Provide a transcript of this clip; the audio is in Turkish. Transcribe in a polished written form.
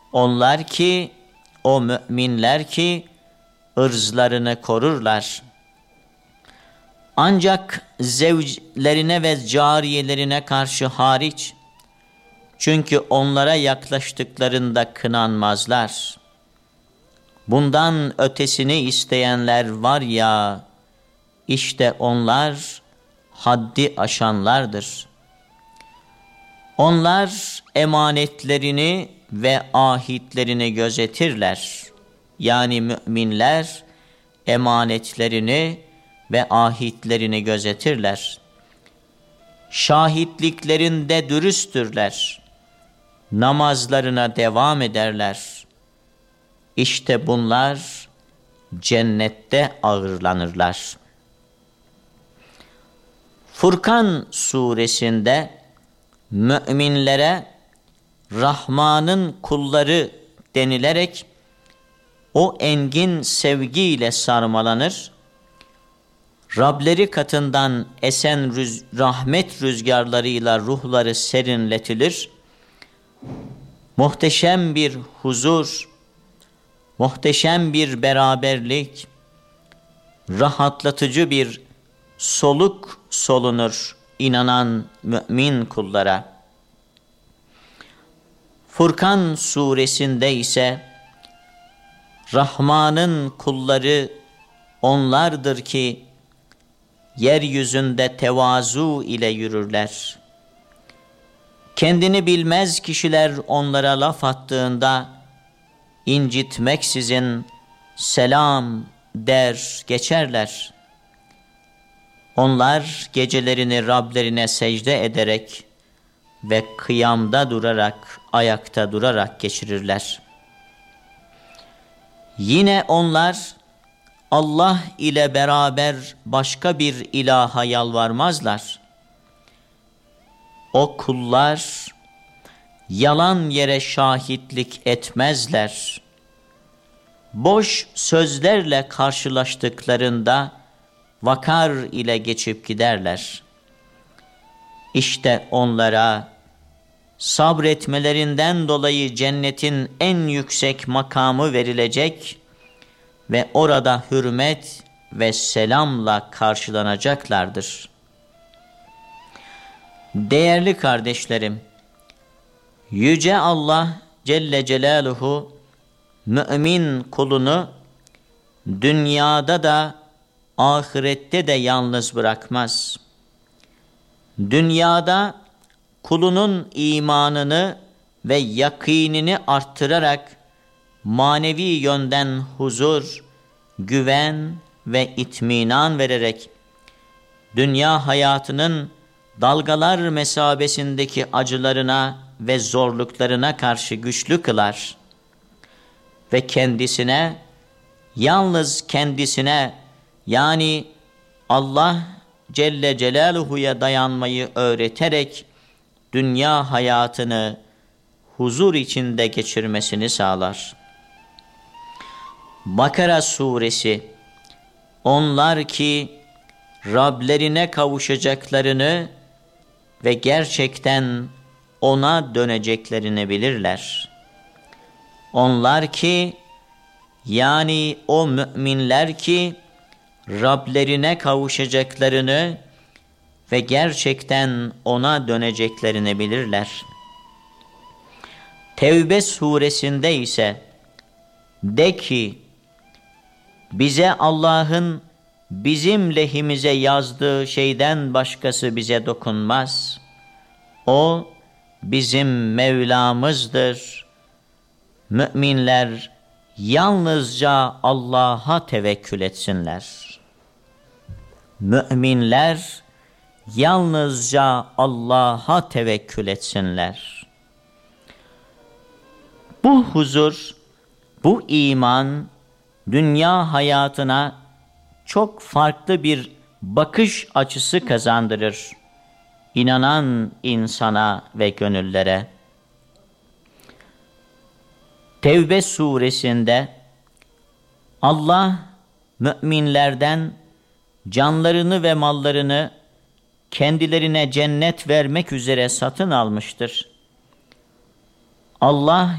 Onlar ki, o müminler ki ırzlarını korurlar. Ancak zevclerine ve cariyelerine karşı hariç, çünkü onlara yaklaştıklarında kınanmazlar. Bundan ötesini isteyenler var ya, işte onlar haddi aşanlardır. Onlar emanetlerini ve ahitlerini gözetirler. Yani müminler emanetlerini ve ahitlerini gözetirler. Şahitliklerinde dürüsttürler. Namazlarına devam ederler. İşte bunlar cennette ağırlanırlar. Furkan suresinde müminlere Rahman'ın kulları denilerek o engin sevgiyle sarmalanır, Rableri katından esen rahmet rüzgarlarıyla ruhları serinletilir, muhteşem bir huzur, muhteşem bir beraberlik, rahatlatıcı bir soluk solunur inanan mümin kullara. Furkan suresinde ise Rahman'ın kulları onlardır ki yeryüzünde tevazu ile yürürler. Kendini bilmez kişiler onlara laf attığında incitmeksizin selam der geçerler. Onlar gecelerini Rablerine secde ederek ve kıyamda durarak, ayakta durarak geçirirler. Yine onlar Allah ile beraber başka bir ilaha yalvarmazlar. O kullar yalan yere şahitlik etmezler. Boş sözlerle karşılaştıklarında vakar ile geçip giderler. İşte onlara sabretmelerinden dolayı cennetin en yüksek makamı verilecek ve orada hürmet ve selamla karşılanacaklardır. Değerli kardeşlerim, Yüce Allah Celle Celaluhu mümin kulunu dünyada da ahirette de yalnız bırakmaz. Dünyada kulunun imanını ve yakinini arttırarak manevi yönden huzur, güven ve itminan vererek dünya hayatının dalgalar mesabesindeki acılarına ve zorluklarına karşı güçlü kılar ve kendisine, yalnız kendisine, yani Allah Celle Celaluhu'ya dayanmayı öğreterek dünya hayatını huzur içinde geçirmesini sağlar. Bakara suresi, onlar ki Rablerine kavuşacaklarını ve gerçekten ona döneceklerini bilirler. Onlar ki, yani o müminler ki Rablerine kavuşacaklarını ve gerçekten ona döneceklerini bilirler. Tevbe suresinde ise de ki, bize Allah'ın bizim lehimize yazdığı şeyden başkası bize dokunmaz. O bizim Mevlamızdır. Müminler yalnızca Allah'a tevekkül etsinler. Müminler yalnızca Allah'a tevekkül etsinler. Bu huzur, bu iman, dünya hayatına çok farklı bir bakış açısı kazandırır İnanan insana ve gönüllere. Tevbe suresinde Allah müminlerden canlarını ve mallarını kendilerine cennet vermek üzere satın almıştır. Allah